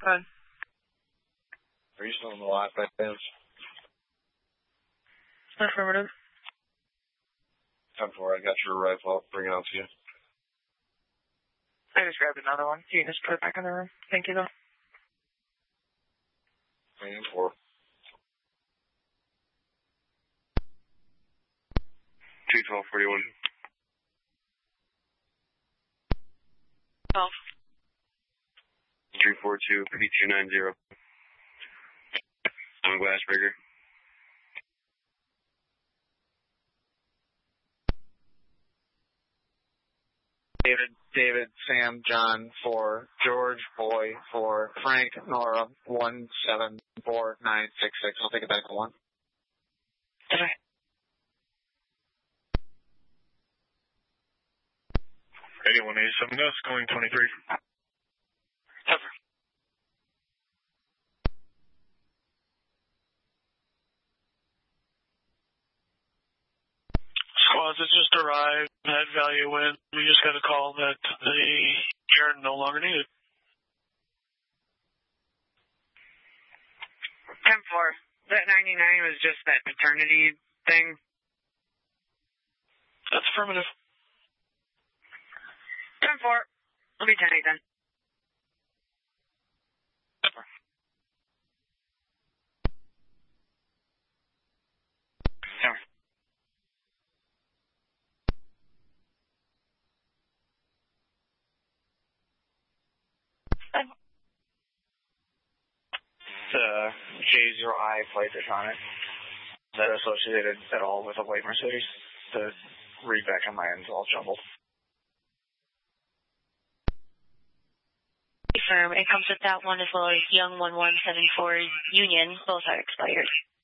Good. Are you still in the lot by chance? Affirmative. 10-4, I got your rifle. I'll bring it out to you. I just grabbed another one. You can just put it back in the room. Thank you, though. 10-4. 2-12-41. 12. 342 P290. I'm a Glassbreaker. David, Sam, John, 4, George, Boy, 4, Frank, Nora, 174-966. I'll take it back to 1. Okay. 8187, that's going 23. Cover. Squads that just arrived, had value win. We just got a call that you're no longer needed. 10-4. That 99 was just that paternity thing? That's affirmative. 10-4. I'll be 10-8 then. Cover. Cover. The J0I flight that's on it, is that associated at all with a white Mercedes? The read back on my end is all jumbled. Firm. It comes with that one as well as Young 1174 Union. Both are expired.